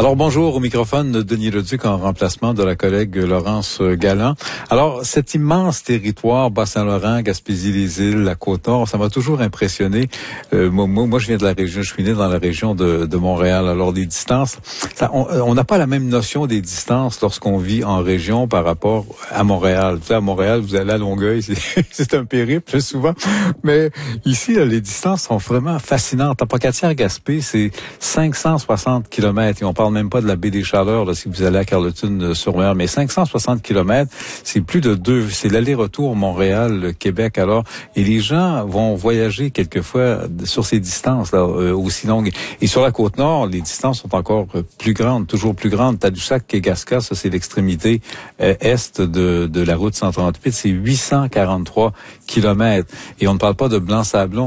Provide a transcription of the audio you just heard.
Alors bonjour, au microphone de Denis Leduc en remplacement de la collègue Laurence Galland. Alors cet immense territoire, Bas-Saint-Laurent, Gaspésie-les-Îles, la Côte-Nord, ça m'a toujours impressionné. Moi, je viens de la région, je suis né dans la région de Montréal. Alors des distances, on n'a pas la même notion des distances lorsqu'on vit en région par rapport à Montréal. Tu sais, à Montréal, vous allez à Longueuil, c'est un périple souvent. Mais ici, là, les distances sont vraiment fascinantes. En Pocatière-Gaspé, c'est 560 kilomètres. Et on parle même pas de la baie des Chaleurs, là, si vous allez à Carleton-sur-Mer. Mais 560 kilomètres, c'est c'est l'aller-retour Montréal-Québec. Alors, et les gens vont voyager quelquefois sur ces distances-là, aussi longues. Et sur la Côte-Nord, les distances sont encore plus grandes, toujours plus grandes. Tadoussac-Kaigashka, ça, c'est l'extrémité est de la route 138. C'est 843 kilomètres. Et on ne parle pas de Blanc-Sablon.